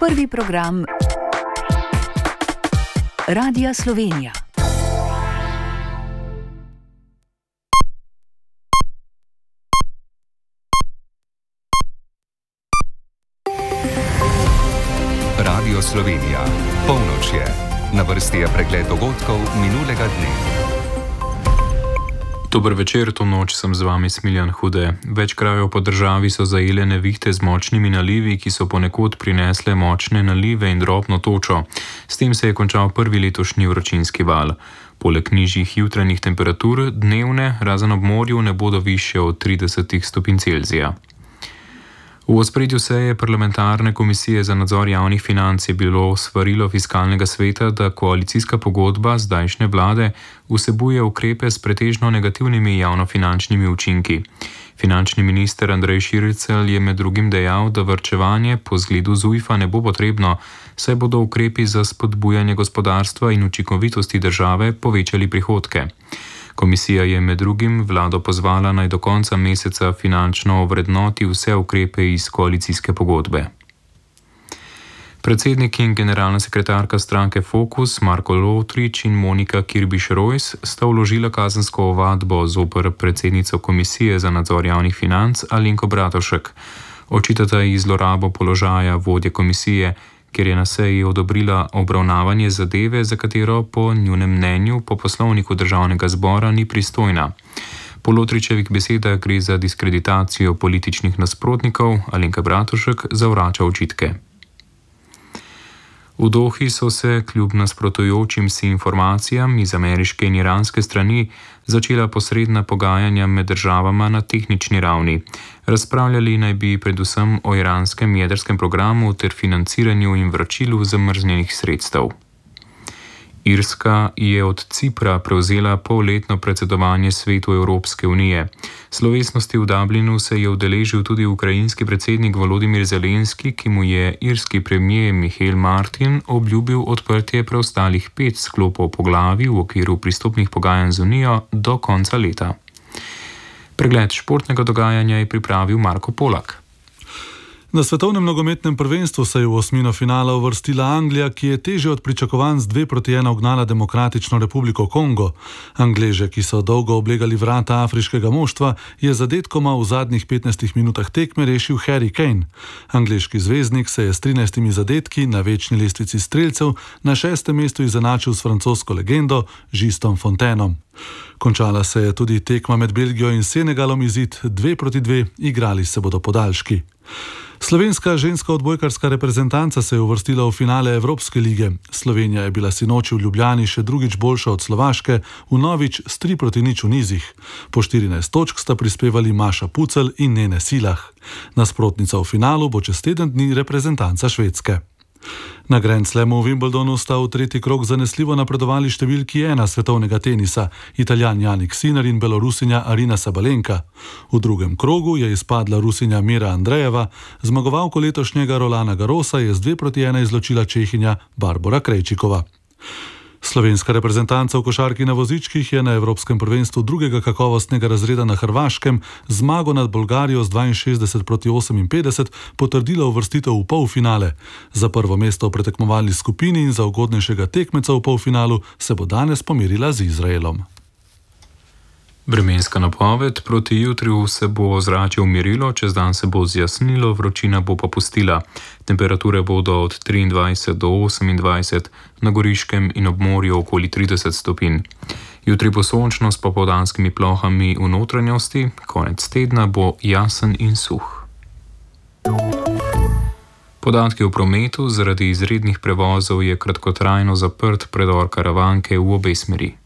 Prvi program Radia Slovenija. Radio Slovenija. Polnoč je. Na vrsti je pregled dogodkov minulega dne. Dober večer, to noč sem z vami Smiljan Hude. Več krajev po državi so zajele nevihte z močnimi nalivi, ki so ponekod prinesle močne nalive in drobno točo. S tem se je končal prvi letošnji vročinski val. Poleg nižjih jutranjih temperatur, dnevne, razen ob morju, ne bodo višje od 30 stopinj Celzija. V ospredju seje parlamentarne komisije za nadzor javnih financ je bilo svarilo fiskalnega sveta, da koalicijska pogodba zdajšnje vlade vsebuje ukrepe s pretežno negativnimi javnofinančnimi učinki. Finančni minister Andrej Šircelj je med drugim dejal, da varčevanje po zgledu ZUJF-a ne bo potrebno, saj bodo ukrepi za spodbujanje gospodarstva in učinkovitosti države povečali prihodke. Komisija je med drugim vlado pozvala naj do konca meseca finančno ovrednoti vse ukrepe iz koalicijske pogodbe. Predsednik in generalna sekretarka stranke Fokus Marko Lotrič in Monika Kirbiš-Rojs sta vložila kazensko ovadbo zoper predsednico Komisije za nadzor javnih financ Alenko Bratušek. Očitata ji zlorabo položaja vodje komisije, ker je na seji odobrila obravnavanje zadeve, za katero po njunem mnenju po poslovniku državnega zbora ni pristojna. Po Lotričevih besedah gre za diskreditacijo političnih nasprotnikov, Alenka Bratušek zavrača očitke. V Dohi so se kljub nasprotujočim si informacijam iz ameriške in iranske strani začela posredna pogajanja med državama na tehnični ravni. Razpravljali naj bi predvsem o iranskem jedrskem programu ter financiranju in vračilu zamrznjenih sredstev. Irska je od Cipra prevzela polletno predsedovanje Svetu Evropske unije. Slovesnosti v Dublinu se je udeležil tudi ukrajinski predsednik Volodimir Zelenski, ki mu je irski premier Mihael Martin obljubil odprtje preostalih 5 sklopov poglavij v okviru pristopnih pogajanj z Unijo do konca leta. Pregled športnega dogajanja je pripravil Marko Polak. Na svetovnem nogometnem prvenstvu se je v osmino finala uvrstila Anglija, ki je težje od pričakovanj z 2-1 ugnala Demokratično republiko Kongo. Angleže, ki so dolgo oblegali vrata afriškega moštva, je zadetkoma v zadnjih 15 minutah tekme rešil Harry Kane. Angleški zvezdnik se je s 13 zadetki na večni lestvici strelcev na 6. mestu izenačil s francosko legendo Justom Fontainom. Končala se je tudi tekma med Belgijo in Senegalom, izid 2-2, igrali se bodo podaljški. Slovenska ženska odbojkarska reprezentanca se je uvrstila v finale Evropske lige. Slovenija je bila sinoči v Ljubljani še drugič boljša od Slovaške, vnovič s 3-0 v nizih. Po 14 točk sta prispevali Maša Pucelj in Nene Silah. Nasprotnica v finalu bo čez teden dni reprezentanca Švedske. Na Grand Slamu v Wimbledonu sta v tretji krog zanesljivo napredovali številki 1 svetovnega tenisa, Italijan Jannik Sinner in Belorusinja Arina Sabalenka. V drugem krogu je izpadla Rusinja Mira Andrejeva, zmagovalko letošnjega Rolana Garrosa je z 2-1 izločila Čehinja Barbora Krejčikova. Slovenska reprezentanca v košarki na vozičkih je na Evropskem prvenstvu drugega kakovostnega razreda na Hrvaškem zmago nad Bolgarijo z 62-58 potrdila uvrstitev v polfinale. Za prvo mesto v pretekmovalni skupini in za ugodnejšega tekmeca v polfinalu se bo danes pomerila z Izraelom. Vremenska napoved: proti jutriju se bo ozračje umirilo, čez dan se bo zjasnilo, vročina bo popustila. Temperature bodo od 23 do 28, na Goriškem in ob morju okoli 30 stopinj. Jutri bo sončno s popoldanskimi plohami v notranjosti, konec tedna bo jasen in suh. Podatki o prometu: zaradi izrednih prevozov je kratkotrajno zaprt predor Karavanke v obe smeri.